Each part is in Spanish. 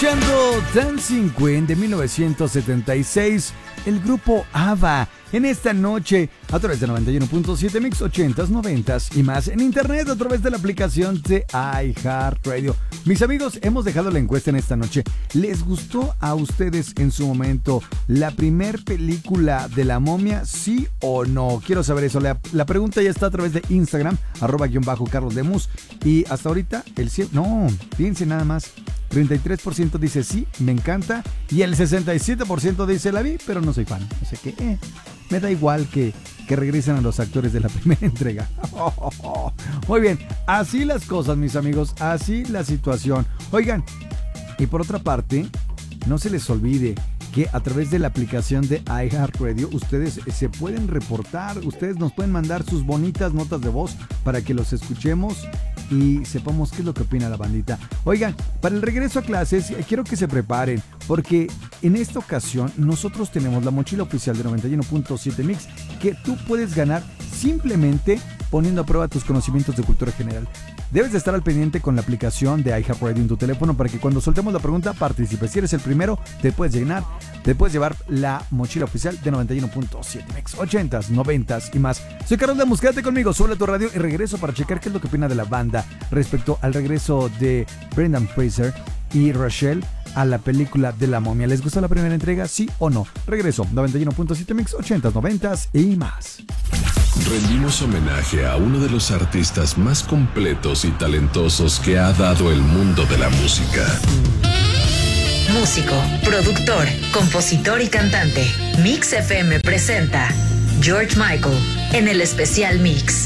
Dancing Queen de 1976, el grupo ABBA. En esta noche, a través de 91.7 Mix 80s, 90s y más en internet a través de la aplicación de iHeartRadio. Mis amigos, hemos dejado la encuesta en esta noche. ¿Les gustó a ustedes en su momento la primer película de La Momia, sí o no? Quiero saber eso. La pregunta ya está a través de Instagram, @_CarlosDemus. Y hasta ahorita, no, fíjense nada más. 33% dice sí, me encanta. Y el 67% dice la vi, pero no soy fan. O sea que me da igual que regresen a los actores de la primera entrega. Muy bien, así las cosas, mis amigos, así la situación. Oigan, y por otra parte, no se les olvide que a través de la aplicación de iHeartRadio ustedes se pueden reportar, ustedes nos pueden mandar sus bonitas notas de voz para que los escuchemos y sepamos qué es lo que opina la bandita. Oigan, para el regreso a clases quiero que se preparen, porque en esta ocasión nosotros tenemos la mochila oficial de 91.7 Mix que tú puedes ganar simplemente poniendo a prueba tus conocimientos de cultura general. Debes de estar al pendiente con la aplicación de iHeartRadio en tu teléfono para que cuando soltemos la pregunta participes. Si eres el primero, te puedes llevar la mochila oficial de 91.7 Mix 80s, 90s y más. Soy Carlos Lemus, quédate conmigo, sube a tu radio y regreso para checar qué es lo que opina de la banda respecto al regreso de Brendan Fraser y Rachel a la película de La Momia. ¿Les gustó la primera entrega, sí o no? Regreso, 91.7 Mix 80s, 90s y más. Rendimos homenaje a uno de los artistas más completos y talentosos que ha dado el mundo de la música. Músico, productor, compositor y cantante. Mix FM presenta George Michael en el especial Mix.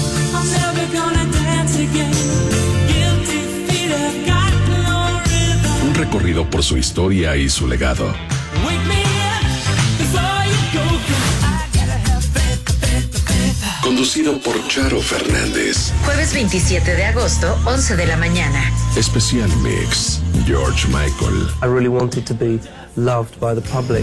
Un recorrido por su historia y su legado. Conducido por Charo Fernández. Jueves 27 de agosto, 11 de la mañana. Especial Mix, George Michael. I really wanted to be loved by the public.